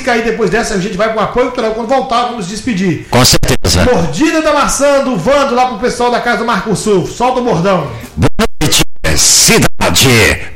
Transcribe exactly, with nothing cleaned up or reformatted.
música e depois dessa a gente vai pro apoio cultural. Quando voltar, vamos despedir. Com certeza. Mordida da maçã do Vando lá pro pessoal da casa do Marco Sul. Solta o bordão. Boa noite, cidade.